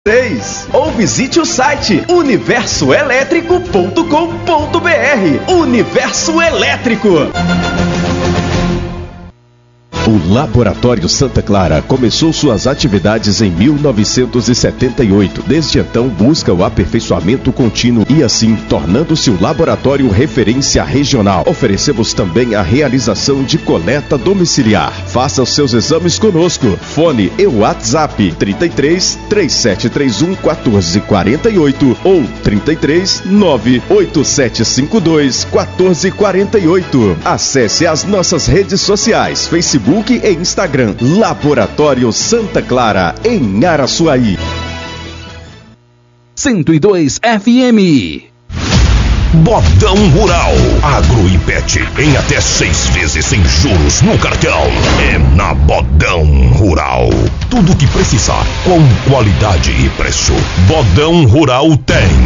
Ou visite o site universoelétrico.com.br. Universo Elétrico. O Laboratório Santa Clara começou suas atividades em 1978. Desde então, busca o aperfeiçoamento contínuo e assim, tornando-se o laboratório referência regional. Oferecemos também a realização de coleta domiciliar. Faça os seus exames conosco. Fone e WhatsApp 33 3731 1448 ou 33 98752 1448. Acesse as nossas redes sociais, Facebook e Instagram, Laboratório Santa Clara, em Araçuaí. 102 FM. Bodão Rural, Agro e Pet, em até 6 vezes sem juros no cartão. É na Bodão Rural. Tudo o que precisar, com qualidade e preço. Bodão Rural tem.